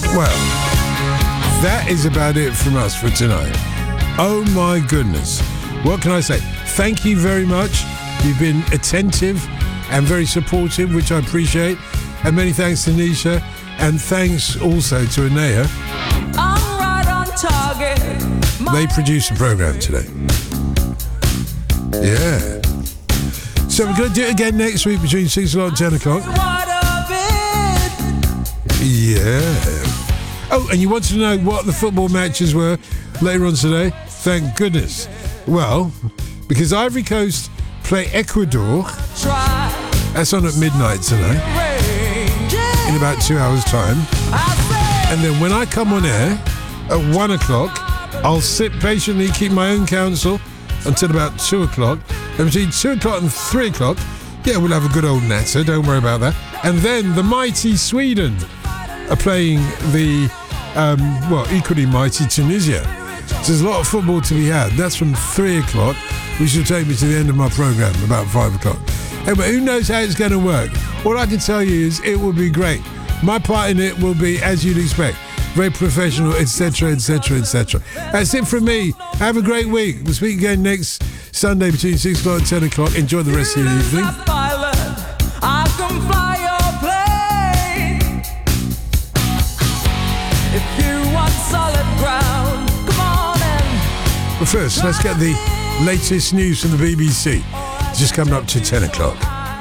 Well, that is about it from us for tonight. Oh my goodness. What can I say? Thank you very much. You've been attentive and very supportive, which I appreciate. And many thanks to Nisha. And thanks also to Anea. I'm right on target. They produced the program today. Yeah. So we're going to do it again next week between 6 o'clock and 10 o'clock. Yeah. Oh, and you want to know what the football matches were later on today? Thank goodness. Well, because Ivory Coast play Ecuador. That's on at midnight tonight. In about 2 hours' time. And then when I come on air at 1 o'clock, I'll sit patiently, keep my own counsel until about 2 o'clock. And between 2 o'clock and 3 o'clock, yeah, we'll have a good old natter, don't worry about that. And then the mighty Sweden are playing the, equally mighty Tunisia. So there's a lot of football to be had. That's from 3 o'clock, which will take me to the end of my programme, about 5 o'clock. Anyway, who knows how it's going to work? All I can tell you is it will be great. My part in it will be, as you'd expect, very professional, etc., etc., etc. That's it from me. Have a great week. We'll speak again next Sunday between 6 o'clock and 10 o'clock. Enjoy the rest of the evening. I can fly your plane. If you want solid ground, come on in. But first, let's get the latest news from the BBC. Just coming up to 10 o'clock.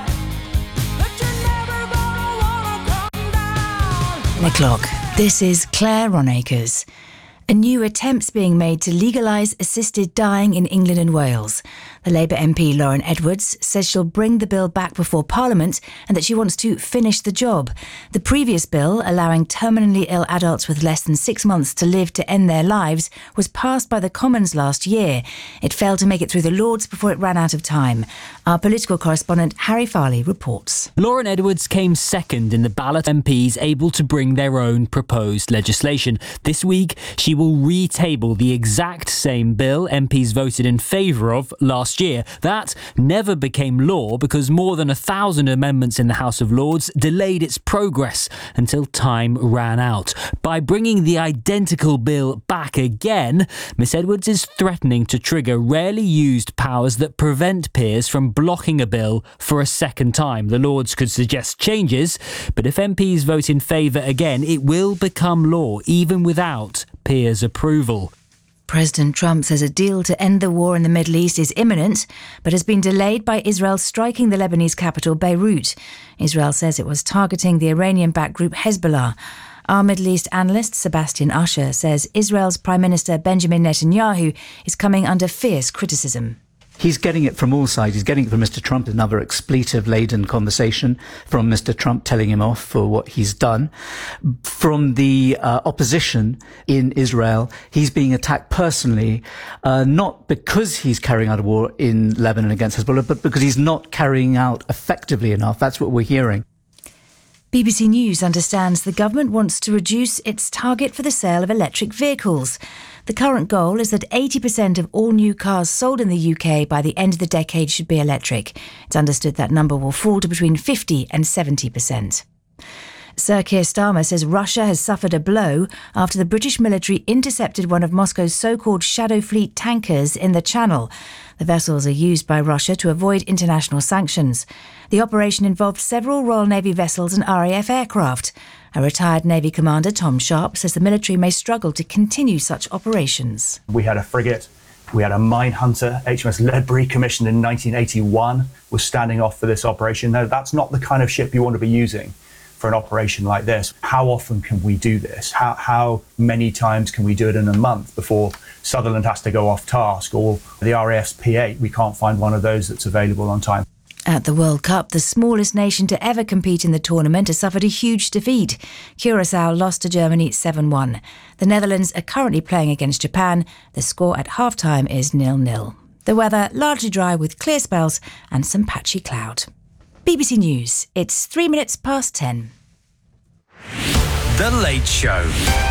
10 o'clock. This is Claire Ronacres. A new attempt's being made to legalise assisted dying in England and Wales. The Labour MP Lauren Edwards says she'll bring the bill back before Parliament and that she wants to finish the job. The previous bill, allowing terminally ill adults with less than 6 months to live to end their lives, was passed by the Commons last year. It failed to make it through the Lords before it ran out of time. Our political correspondent Harry Farley reports. Lauren Edwards came second in the ballot MPs able to bring their own proposed legislation. This week, she will retable the exact same bill MPs voted in favour of last year. That never became law because more than 1,000 amendments in the House of Lords delayed its progress until time ran out. By bringing the identical bill back again, Miss Edwards is threatening to trigger rarely used powers that prevent peers from blocking a bill for a second time. The Lords could suggest changes, but if MPs vote in favour again, it will become law, even without peers' approval. President Trump says a deal to end the war in the Middle East is imminent, but has been delayed by Israel striking the Lebanese capital, Beirut. Israel says it was targeting the Iranian-backed group Hezbollah. Our Middle East analyst, Sebastian Usher, says Israel's Prime Minister Benjamin Netanyahu is coming under fierce criticism. He's getting it from all sides. He's getting it from Mr. Trump, another expletive-laden conversation from Mr. Trump telling him off for what he's done. From the opposition in Israel, he's being attacked personally, not because he's carrying out a war in Lebanon against Hezbollah, but because he's not carrying out effectively enough. That's what we're hearing. BBC News understands the government wants to reduce its target for the sale of electric vehicles. The current goal is that 80% of all new cars sold in the UK by the end of the decade should be electric. It's understood that number will fall to between 50 and 70%. Sir Keir Starmer says Russia has suffered a blow after the British military intercepted one of Moscow's so-called Shadow Fleet tankers in the Channel. The vessels are used by Russia to avoid international sanctions. The operation involved several Royal Navy vessels and RAF aircraft. A retired Navy commander, Tom Sharp, says the military may struggle to continue such operations. We had a frigate, we had a mine hunter, HMS Ledbury, commissioned in 1981, was standing off for this operation. No, that's not the kind of ship you want to be using for an operation like this. How often can we do this? How many times can we do it in a month before Sutherland has to go off task, or the RAF's P8, we can't find one of those that's available on time. At the World Cup, the smallest nation to ever compete in the tournament has suffered a huge defeat. Curaçao lost to Germany 7-1. The Netherlands are currently playing against Japan. The score at half-time is 0-0. The weather largely dry with clear spells and some patchy cloud. BBC News, it's 3 minutes past 10. The Late Show.